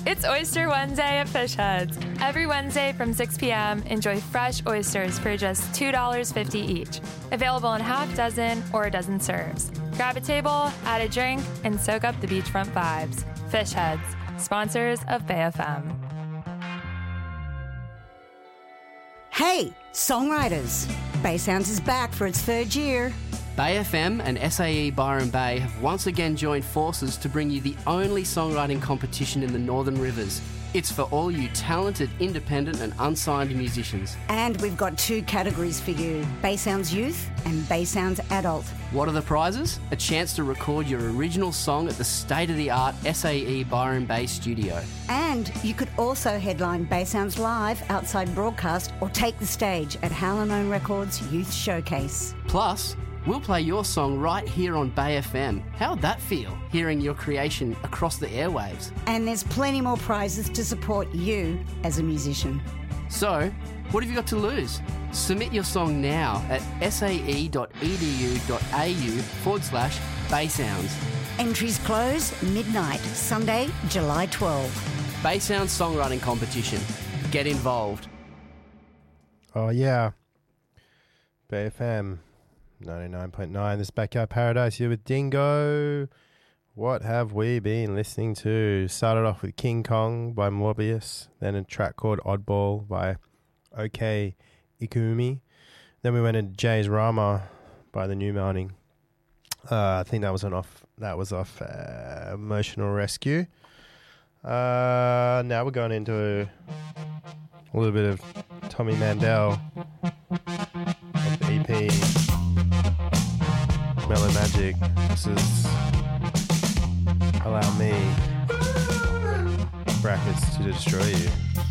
It's Oyster Wednesday at Fish Heads. Every Wednesday from 6 p.m., enjoy fresh oysters for just $2.50 each. Available in half dozen or a dozen serves. Grab a table, add a drink, and soak up the beachfront vibes. Fish Heads, sponsors of Bay FM. Hey, songwriters! Bay Sounds is back for its third year. Bay FM and SAE Byron Bay have once again joined forces to bring you the only songwriting competition in the Northern Rivers. It's for all you talented, independent and unsigned musicians. And we've got 2 categories for you, Bay Sounds Youth and Bay Sounds Adult. What are the prizes? A chance to record your original song at the state-of-the-art SAE Byron Bay studio. And you could also headline Bay Sounds Live outside broadcast or take the stage at Hallamone Records Youth Showcase. Plus, we'll play your song right here on Bay FM. How'd that feel, hearing your creation across the airwaves? And there's plenty more prizes to support you as a musician. So, what have you got to lose? Submit your song now at sae.edu.au/Baysounds. Entries close midnight, Sunday, July 12. Bay Sounds Songwriting Competition. Get involved. Oh, yeah. Bay FM 99.9. This Backyard Paradise here with Dingo. What have we been listening to? Started off with King Kong by Morbius, then a track called Oddball by OK Ikumi. Then we went into Jay's Rama by The New Morning. I think that was off Emotional Rescue. Now we're going into a little bit of Tommy Mandel of the EP Mellow Magic. This is Allow Me brackets to destroy you.